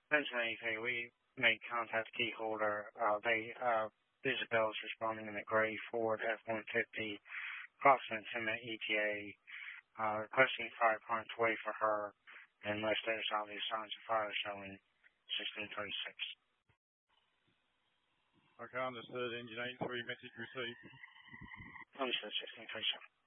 1023, we made contact key holder. Isabel is responding in the gray Ford F-150, approximate 10-minute ETA, requesting 5 points away for her, unless there's obvious signs of fire showing 1636. Okay, understood. Engine 83, message received. Understood, 1637.